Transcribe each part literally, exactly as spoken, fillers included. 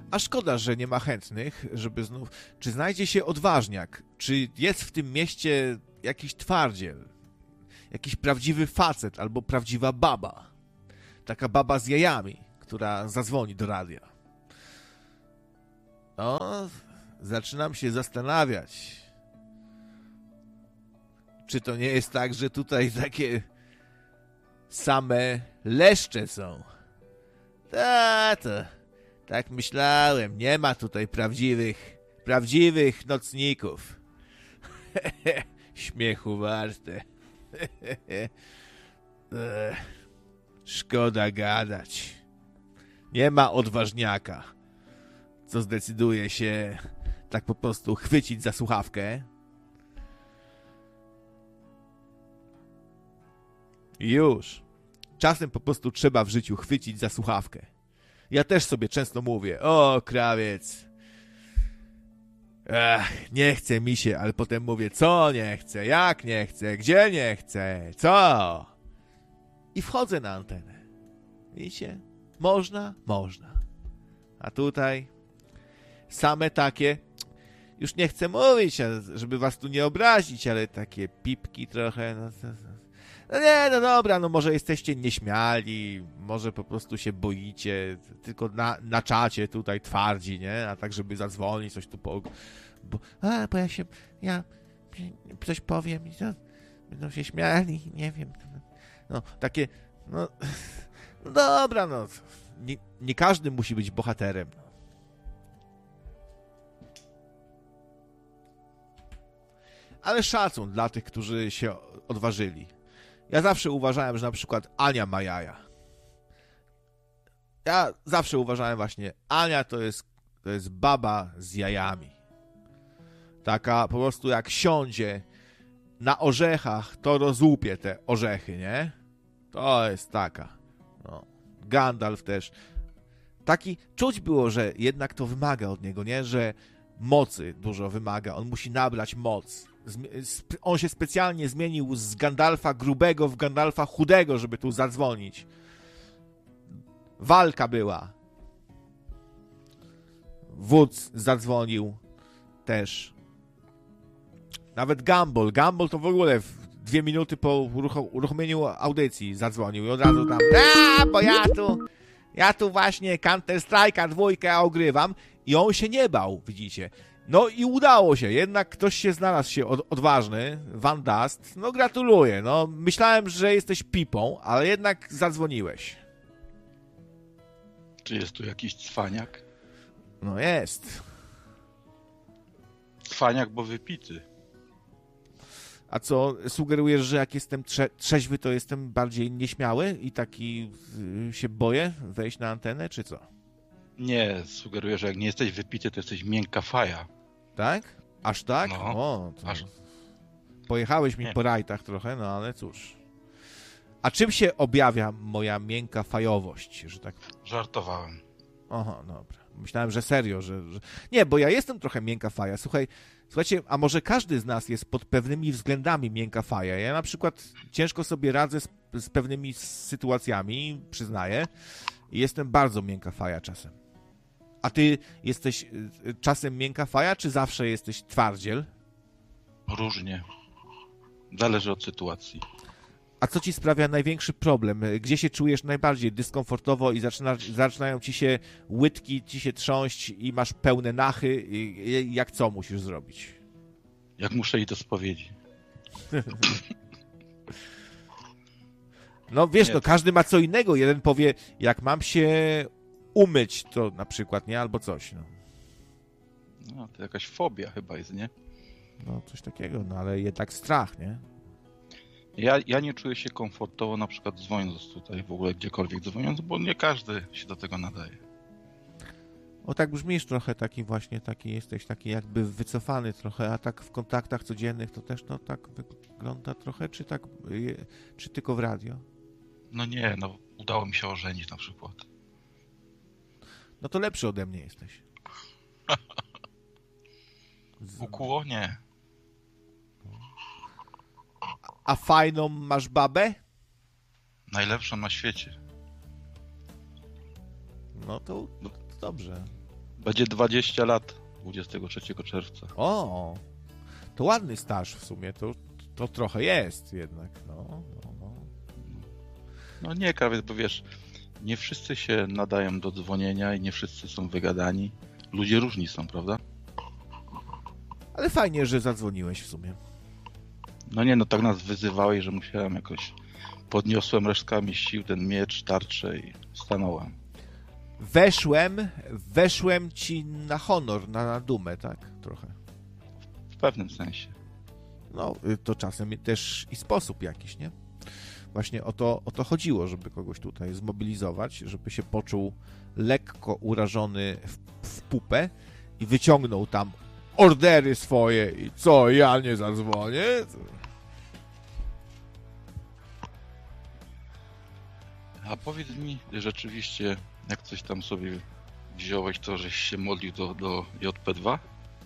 A szkoda, że nie ma chętnych, żeby znów... Czy znajdzie się odważniak? Czy jest w tym mieście jakiś twardziel? Jakiś prawdziwy facet albo prawdziwa baba? Taka baba z jajami, która zadzwoni do radia. No, zaczynam się zastanawiać. Czy to nie jest tak, że tutaj takie same leszcze są? Ta, to... Tak myślałem, nie ma tutaj prawdziwych, prawdziwych nocników. Śmiechu warte. Szkoda gadać. Nie ma odważniaka, co zdecyduje się tak po prostu chwycić za słuchawkę. Już. Czasem po prostu trzeba w życiu chwycić za słuchawkę. Ja też sobie często mówię, o krawiec, ach, nie chce mi się, ale potem mówię, co nie chcę, jak nie chcę, gdzie nie chcę, co? I wchodzę na antenę. Widzicie? Można? Można. A tutaj same takie, już nie chcę mówić, żeby was tu nie obrazić, ale takie pipki trochę, no, no, no. No nie, no dobra, no może jesteście nieśmiali, może po prostu się boicie, tylko na, na czacie tutaj twardzi, nie? A tak, żeby zadzwonić, coś tu po... Bo, a, bo ja się, ja coś powiem i to będą się śmiali, nie wiem. No, takie, no, no dobra, no, nie, nie każdy musi być bohaterem. Ale szacun dla tych, którzy się odważyli. Ja zawsze uważałem, że na przykład Ania ma jaja. Ja zawsze uważałem właśnie, Ania to jest, to jest baba z jajami. Taka po prostu jak siądzie na orzechach, to rozłupie te orzechy, nie? To jest taka. No. Gandalf też. Taki, czuć było, że jednak to wymaga od niego, nie? Że mocy dużo wymaga. On musi nabrać moc. On się specjalnie zmienił z Gandalfa grubego w Gandalfa chudego, żeby tu zadzwonić. Walka była. Wódz zadzwonił też. Nawet Gumball. Gumball to w ogóle w dwie minuty po uruchomieniu audycji zadzwonił i od razu tam a, bo ja tu ja tu właśnie Counter Strike'a dwójkę ogrywam i on się nie bał, widzicie. No i udało się, jednak ktoś się znalazł się od, odważny, Van Dust, no gratuluję, no myślałem, że jesteś pipą, ale jednak zadzwoniłeś. Czy jest tu jakiś cwaniak? No jest. Cwaniak, bo wypity. A co, sugerujesz, że jak jestem trze- trzeźwy, to jestem bardziej nieśmiały i taki y, się boję wejść na antenę, czy co? Nie, sugeruję, że jak nie jesteś wypity, to jesteś miękka faja. Tak? Aż tak? No, o, to... aż... Pojechałeś mi nie. po rajtach trochę, no ale cóż. A czym się objawia moja miękka fajowość, że tak... Żartowałem. Aha, dobra. Myślałem, że serio, że, że... Nie, bo ja jestem trochę miękka faja. Słuchaj, słuchajcie, a może każdy z nas jest pod pewnymi względami miękka faja. Ja na przykład ciężko sobie radzę z, z pewnymi sytuacjami, przyznaję. I jestem bardzo miękka faja czasem. A ty jesteś czasem miękka faja, czy zawsze jesteś twardziel? Różnie. Zależy od sytuacji. A co ci sprawia największy problem? Gdzie się czujesz najbardziej dyskomfortowo i zaczyna, zaczynają ci się łydki, ci się trząść i masz pełne nachy? I jak co musisz zrobić? Jak muszę iść do spowiedzi. No wiesz, nie, no każdy ma co innego. Jeden powie, jak mam się umyć, to na przykład, nie? Albo coś, no. No, to jakaś fobia chyba jest, nie? No, coś takiego, no ale jednak strach, nie? Ja, ja nie czuję się komfortowo na przykład dzwoniąc tutaj, w ogóle gdziekolwiek dzwoniąc, bo nie każdy się do tego nadaje. O tak brzmisz trochę taki właśnie, taki jesteś taki jakby wycofany trochę, a tak w kontaktach codziennych to też no tak wygląda trochę, czy tak, czy tylko w radio? No nie, no udało mi się ożenić na przykład. No to lepszy ode mnie jesteś. Z... Ukuło? Nie. A fajną masz babę? Najlepszą na świecie. No to, no to dobrze. Będzie dwadzieścia lat dwudziestego trzeciego czerwca. O, to ładny staż w sumie, to, to trochę jest jednak, no, no, no. No nie, krawiec, bo wiesz, nie wszyscy się nadają do dzwonienia i nie wszyscy są wygadani. Ludzie różni są, prawda? Ale fajnie, że zadzwoniłeś w sumie. No nie, no tak nas wyzywałeś, że musiałem jakoś... Podniosłem resztkami sił ten miecz, tarczę i stanąłem. Weszłem, weszłem ci na honor, na, na dumę, tak? Trochę. W pewnym sensie. No, to czasem też i sposób jakiś, nie? Właśnie o to, o to chodziło, żeby kogoś tutaj zmobilizować, żeby się poczuł lekko urażony w, w pupę i wyciągnął tam ordery swoje i co, ja nie zadzwonię? A powiedz mi, rzeczywiście, jak coś tam sobie wziąłeś, to żeś się modlił do, do J P dwa?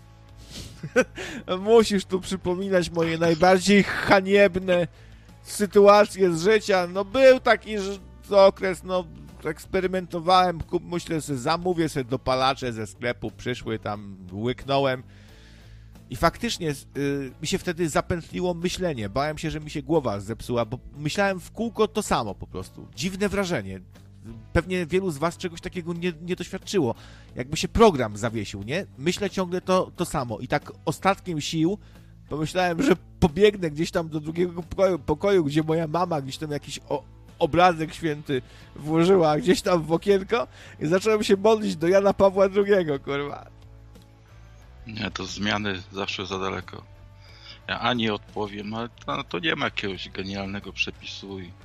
Musisz tu przypominać moje najbardziej haniebne sytuacje z życia. No był taki okres, no eksperymentowałem, kup, myślę sobie, zamówię sobie dopalacze ze sklepu, przyszły tam, łyknąłem i faktycznie y, mi się wtedy zapętliło myślenie. Bałem się, że mi się głowa zepsuła, bo myślałem w kółko to samo po prostu. Dziwne wrażenie. Pewnie wielu z was czegoś takiego nie, nie doświadczyło. Jakby się program zawiesił, nie? Myślę ciągle to, to samo. I tak ostatkiem sił pomyślałem, że pobiegnę gdzieś tam do drugiego pokoju, pokoju gdzie moja mama gdzieś tam jakiś o, obrazek święty włożyła gdzieś tam w okienko i zacząłem się modlić do Jana Pawła drugiego, kurwa. Nie, to zmiany zawsze za daleko. Ja ani odpowiem, ale to, to nie ma jakiegoś genialnego przepisu i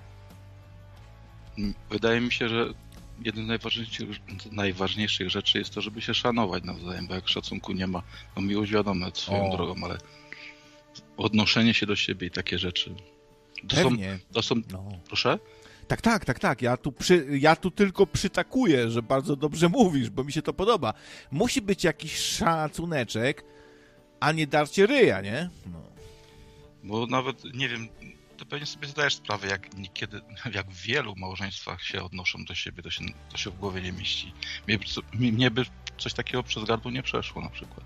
wydaje mi się, że jedną z najważniejszych, najważniejszych rzeczy jest to, żeby się szanować nawzajem, bo jak szacunku nie ma, no miłość wiadomo swoją o. drogą, ale odnoszenie się do siebie i takie rzeczy. To Pewnie. Są, to są... No. Proszę? Tak, tak, tak, tak. Ja tu, przy, ja tu tylko przytakuję, że bardzo dobrze mówisz, bo mi się to podoba. Musi być jakiś szacuneczek, a nie darcie ryja, nie? No. Bo nawet, nie wiem, to pewnie sobie zdajesz sprawę, jak niekiedy, jak w wielu małżeństwach się odnoszą do siebie, to się, to się w głowie nie mieści. Mnie, mnie by coś takiego przez gardło nie przeszło na przykład.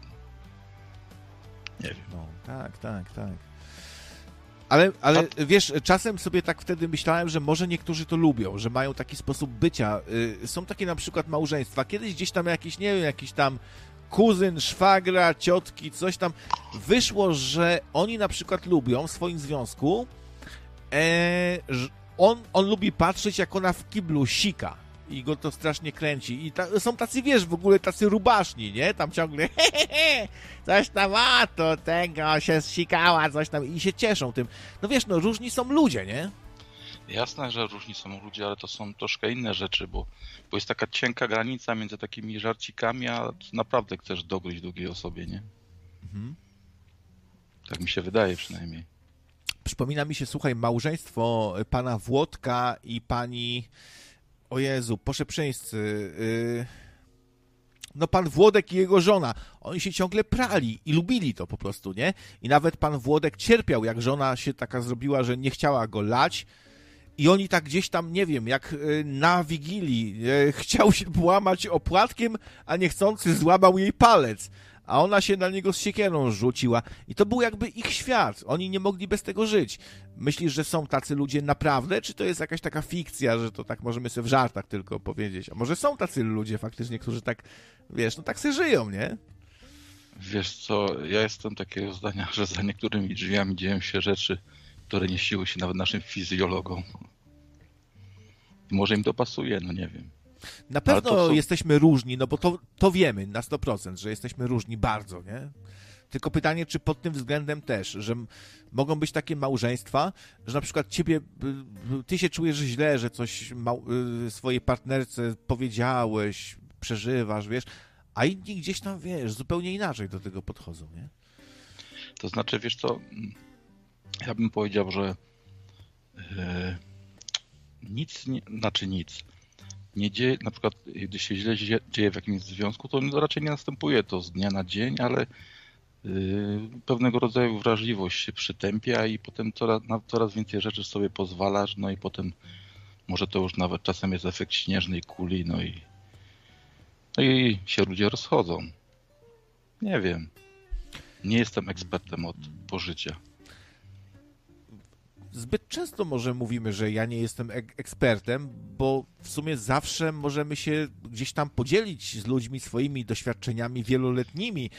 Nie wiem. No, tak, tak, tak. Ale, ale wiesz, czasem sobie tak wtedy myślałem, że może niektórzy to lubią, że mają taki sposób bycia. Są takie na przykład małżeństwa. Kiedyś gdzieś tam jakiś, nie wiem, jakiś tam kuzyn, szwagra, ciotki, coś tam. Wyszło, że oni na przykład lubią w swoim związku, e, on, on lubi patrzeć, jak ona w kiblu sika. I go to strasznie kręci. I ta, są tacy, wiesz, w ogóle tacy rubaszni, nie? Tam ciągle he, he, he, coś tam, a to tego się sikała, coś tam i się cieszą tym. No wiesz, no różni są ludzie, nie? Jasne, że różni są ludzie, ale to są troszkę inne rzeczy, bo, bo jest taka cienka granica między takimi żarcikami, a naprawdę chcesz dogryźć drugiej osobie, nie? Mhm. Tak mi się wydaje przynajmniej. Przypomina mi się, słuchaj, małżeństwo pana Włodka i pani... O Jezu, poszeprzeńscy, yy... no pan Włodek i jego żona, oni się ciągle prali i lubili to po prostu, nie? I nawet pan Włodek cierpiał, jak żona się taka zrobiła, że nie chciała go lać i oni tak gdzieś tam, nie wiem, jak na Wigilii yy, chciał się połamać opłatkiem, a niechcący złamał jej palec, a ona się na niego z siekierą rzuciła i to był jakby ich świat, oni nie mogli bez tego żyć. Myślisz, że są tacy ludzie naprawdę, czy to jest jakaś taka fikcja, że to tak możemy sobie w żartach tylko powiedzieć? A może są tacy ludzie faktycznie, którzy tak, wiesz, no tak sobie żyją, nie? Wiesz co, ja jestem takiego zdania, że za niektórymi drzwiami dzieją się rzeczy, które nie siły się nawet naszym fizjologom. Może im to pasuje, no nie wiem. Na pewno są... jesteśmy różni, no bo to, to wiemy na sto procent, że jesteśmy różni bardzo, nie? Tylko pytanie, czy pod tym względem też, że mogą być takie małżeństwa, że na przykład ciebie, ty się czujesz źle, że coś mał, swojej partnerce powiedziałeś, przeżywasz, wiesz, a inni gdzieś tam, wiesz, zupełnie inaczej do tego podchodzą, nie? To znaczy, wiesz co, ja bym powiedział, że yy, nic, nie, znaczy nic, nie dzieje, na przykład gdy się źle dzieje w jakimś związku, to raczej nie następuje to z dnia na dzień, ale yy, pewnego rodzaju wrażliwość się przytępia i potem coraz, na coraz więcej rzeczy sobie pozwalasz, no i potem może to już nawet czasem jest efekt śnieżnej kuli, no i No i się ludzie rozchodzą. Nie wiem. Nie jestem ekspertem od pożycia. Zbyt często może mówimy, że ja nie jestem ek- ekspertem, bo w sumie zawsze możemy się gdzieś tam podzielić z ludźmi swoimi doświadczeniami wieloletnimi,